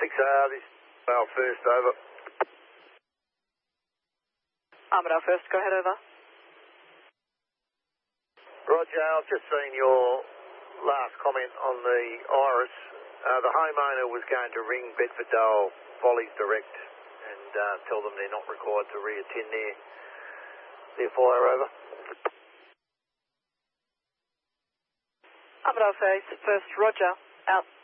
6R, this Armadale first, over. Armadale first, go ahead, over. Roger, I've just seen your last comment on the Iris. The homeowner was going to ring Bedford Dale Follies Direct and tell them they're not required to reattend their fire, over. Armadale first, Roger, out.